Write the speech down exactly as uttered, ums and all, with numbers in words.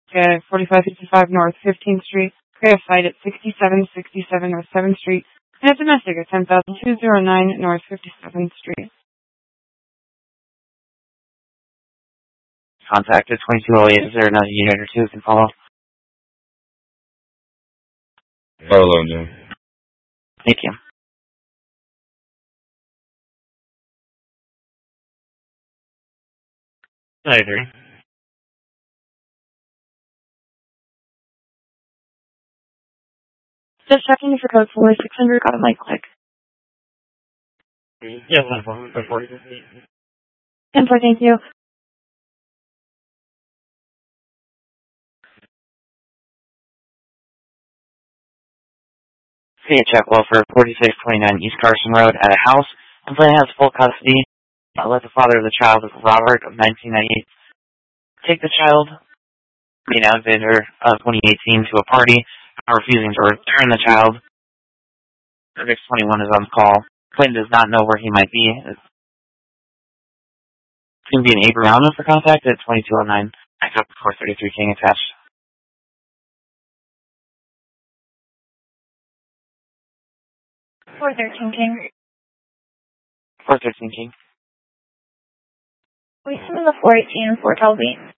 Okay, forty-five fifty-five North fifteenth Street. Create a site at sixty-seven sixty-seven North seventh Street. And a domestic at ten thousand two hundred nine North fifty-seventh Street. Contact at twenty-two oh eight. Is there another unit or two we can follow? Follow, Jim. Thank you. I agree. Just checking for code four six hundred. Got a mic click. Yeah, one four. One four. ten four, thank you. See a check well for forty-six twenty-nine East Carson Road at a house. Complainant has full custody. Uh, let the father of the child, Robert, of nineteen ninety-eight, take the child, being Alexander, of twenty eighteen, to a party, refusing to return the child. Six twenty-one is on call. Clinton does not know where he might be. It's going to be an Abraham for contact at twenty-two oh nine. I got four thirty-three King attached. four thirteen King. four thirteen King. We send the four eighteen and four twelve B.